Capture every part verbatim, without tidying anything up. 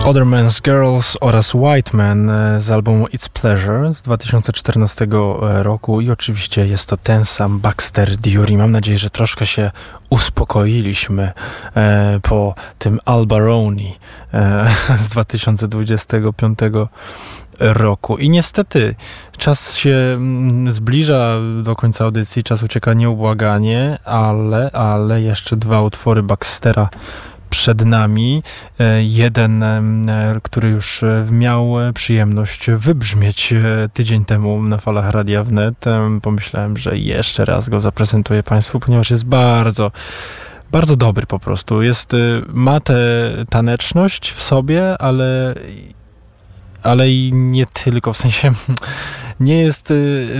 Other Man's Girls oraz White Man z albumu It's Pleasure z dwa tysiące czternastego roku i oczywiście jest to ten sam Baxter Dury. Mam nadzieję, że troszkę się uspokoiliśmy e, po tym Albaroni e, z dwa tysiące dwudziestego piątego roku. I niestety czas się zbliża do końca audycji, czas ucieka nieubłaganie, ale, ale jeszcze dwa utwory Baxtera przed nami. Jeden, który już miał przyjemność wybrzmieć tydzień temu na falach Radia Wnet. Pomyślałem, że jeszcze raz go zaprezentuję Państwu, ponieważ jest bardzo bardzo dobry po prostu. Jest, ma tę taneczność w sobie, ale ale i nie tylko, w sensie nie jest,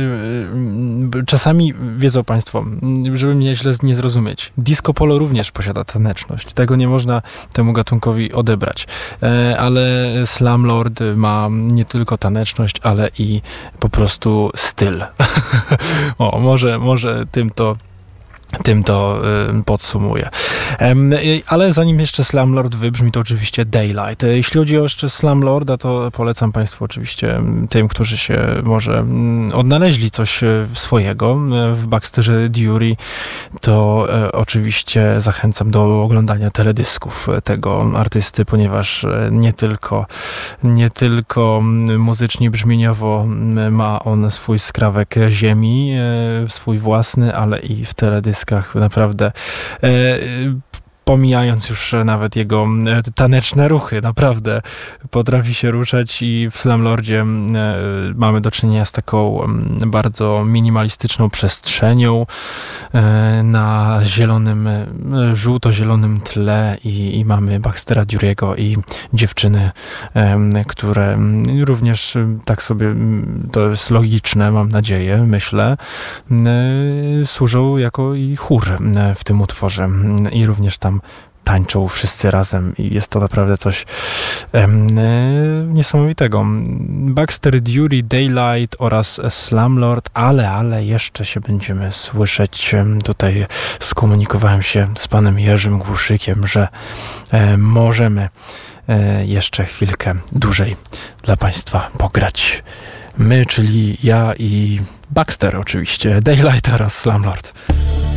czasami wiedzą Państwo, żeby mnie źle nie zrozumieć, disco polo również posiada taneczność, tego nie można temu gatunkowi odebrać, ale Slumlord ma nie tylko taneczność, ale i po prostu styl. O, może, może tym to Tym to y, podsumuję. Um, y, ale zanim jeszcze Slumlord wybrzmi, to oczywiście Daylight. Jeśli chodzi o jeszcze Slumlorda, to polecam Państwu oczywiście tym, którzy się może y, odnaleźli coś swojego y, w Baxterze Dury, to y, oczywiście zachęcam do oglądania teledysków tego artysty, ponieważ y, nie tylko nie tylko muzycznie, brzmieniowo y, ma on swój skrawek ziemi, y, swój własny, ale i w teledysku naprawdę, e, pomijając już nawet jego taneczne ruchy, naprawdę potrafi się ruszać i w Slumlordzie e, mamy do czynienia z taką bardzo minimalistyczną przestrzenią e, na zielonym, żółto-zielonym tle i, i mamy Baxtera Dury'ego i dziewczyny, e, które również tak sobie, to jest logiczne, mam nadzieję, myślę, e, służą jako i chór w tym utworze i również tam tańczą wszyscy razem i jest to naprawdę coś em, niesamowitego. Baxter Dury, Daylight oraz Slumlord, ale, ale jeszcze się będziemy słyszeć. Tutaj skomunikowałem się z panem Jerzym Głuszykiem, że e, możemy e, jeszcze chwilkę dłużej dla Państwa pograć. My, czyli ja i Baxter oczywiście. Daylight oraz Slumlord.